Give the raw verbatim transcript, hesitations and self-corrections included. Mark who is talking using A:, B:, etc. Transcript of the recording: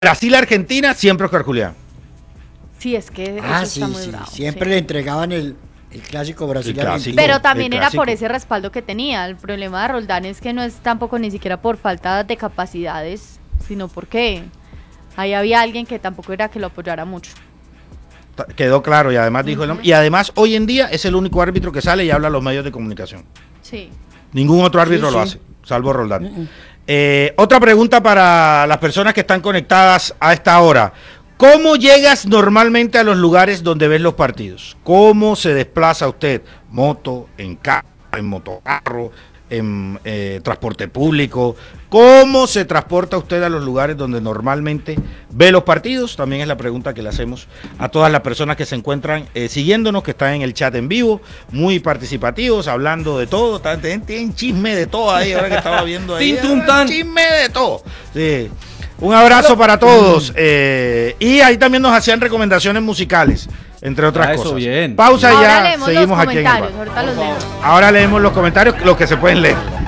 A: Brasil-Argentina, siempre Oscar Julián.
B: Sí, es que
C: Ah,
B: eso
C: sí,
B: está muy
C: sí.
B: bravo.
C: Siempre
B: sí.
C: le entregaban el, el clásico brasileño.
A: clásico.
B: Pero también
A: el
B: era por
A: clásico.
B: ese respaldo que tenía. El problema de Roldán es que no es tampoco ni siquiera por falta de capacidades, sino porque ahí había alguien que tampoco era que lo apoyara mucho.
A: Quedó claro y además dijo el nombre. Y además hoy en día es el único árbitro que sale y habla a los medios de comunicación.
B: Sí.
A: Ningún otro árbitro
C: Sí,
A: lo
C: sí.
A: hace, salvo Roldán.
C: Uh-uh.
A: Eh, otra pregunta para las personas que están conectadas a esta hora. ¿Cómo llegas normalmente a los lugares donde ves los partidos? ¿Cómo se desplaza usted? ¿Moto, en carro, en motocarro, en eh, transporte público? ¿Cómo se transporta usted a los lugares donde normalmente ve los partidos? También es la pregunta que le hacemos a todas las personas que se encuentran eh, siguiéndonos, que están en el chat en vivo, muy participativos, hablando de todo. Tienen, tienen chisme de todo ahí, ahora que estaba viendo ahí. Chisme de todo. Sí. Un abrazo para todos. Eh, y ahí también nos hacían recomendaciones musicales, entre otras
D: Ah, eso
A: cosas.
D: bien.
A: Pausa y
B: Ahora
A: ya
B: leemos
A: seguimos
B: los
A: aquí en el bar.
B: comentarios, ahorita los leemos.
A: Ahora leemos los comentarios, los que se pueden leer.